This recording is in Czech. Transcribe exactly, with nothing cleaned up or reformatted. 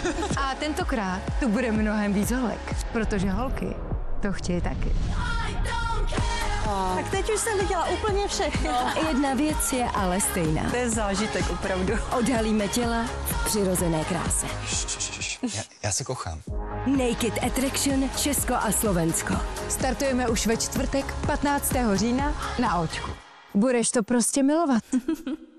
A tentokrát tu bude mnohem víc holek, protože holky to chtějí taky. Tak teď už jsem viděla úplně všechno. Jedna věc je ale stejná. To je zážitek opravdu. Odhalíme těla v přirozené kráse. Já, já se kochám. Naked Attraction Česko a Slovensko. Startujeme už ve čtvrtek patnáctého října na Očku. Budeš to prostě milovat.